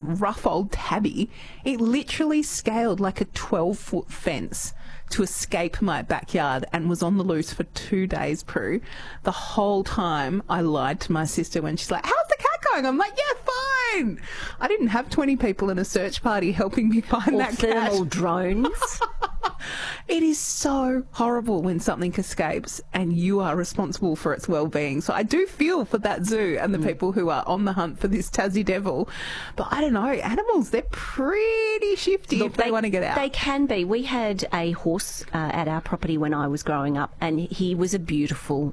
rough old tabby, it literally scaled like a 12-foot fence to escape my backyard and was on the loose for 2 days, Prue. The whole time I lied to my sister when she's like, how's the cat going? I'm like, yeah, fine. I didn't have 20 people in a search party helping me find that cat. Or thermal drones. It is so horrible when something escapes and you are responsible for its well-being. So I do feel for that zoo and the people who are on the hunt for this Tassie devil. But I don't know, animals, they're pretty shifty if they want to get out. They can be. We had a horse at our property when I was growing up, and he was a beautiful,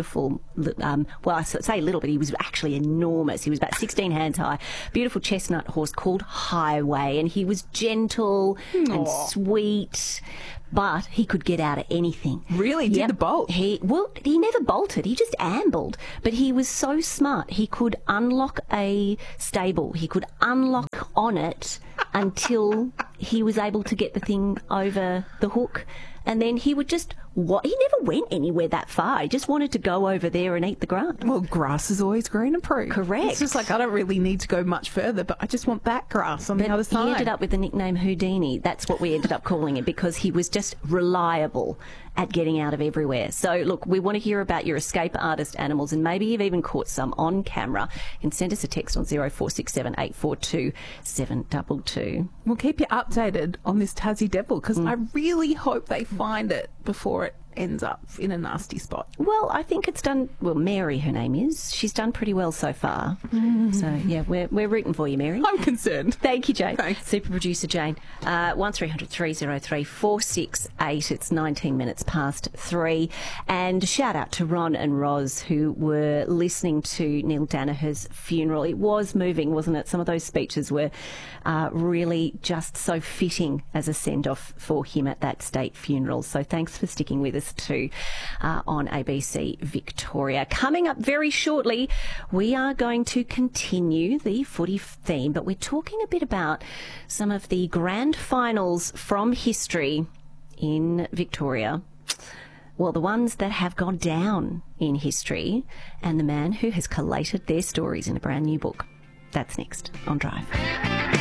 well, I say little, but he was actually enormous. He was about 16 hands high. Beautiful chestnut horse called Highway, and he was gentle and sweet, but he could get out of anything. Really? Did the bolt? He never bolted. He just ambled. But he was so smart. He could unlock a stable. He could unlock on it until he was able to get the thing over the hook. And then he would just... He never went anywhere that far. He just wanted to go over there and eat the grass. Well, grass is always greener, Prue. Correct. It's just like, I don't really need to go much further, but I just want that grass on the other side. He ended up with the nickname Houdini. That's what we ended up calling it, because he was just reliable at getting out of everywhere. So, look, we want to hear about your escape artist animals, and maybe you've even caught some on camera. And send us a text on 0467 842 722. We'll keep you updated on this Tassie devil, because I really hope they find it before it ends up in a nasty spot. Well, I think it's done... Well, Mary, her name is. She's done pretty well so far. So, yeah, we're rooting for you, Mary. I'm concerned. Thank you, Jane. Thanks. Super producer Jane. 1300 303 468. It's 19 minutes past 3. And shout out to Ron and Roz, who were listening to Neil Danaher's funeral. It was moving, wasn't it? Some of those speeches were really just so fitting as a send-off for him at that state funeral. So thanks for sticking with us too on ABC Victoria. Coming up very shortly, we are going to continue the footy theme, but we're talking a bit about some of the grand finals from history in Victoria. Well, the ones that have gone down in history, and the man who has collated their stories in a brand new book. That's next on Drive.